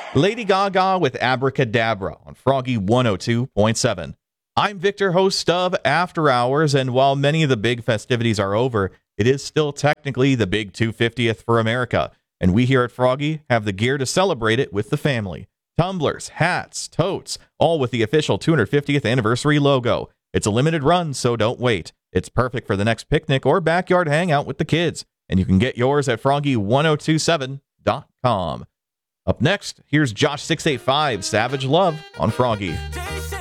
Lady Gaga with Abracadabra on Froggy 102.7. I'm Victor, host of After Hours, and while many of the big festivities are over, it is still technically the big 250th for America, and we here at Froggy have the gear to celebrate it with the family. Tumblers, hats, totes, all with the official 250th anniversary logo. It's a limited run, so don't wait. It's perfect for the next picnic or backyard hangout with the kids, and you can get yours at froggy1027.com. Up next, here's Josh 685, Savage Love on Froggy.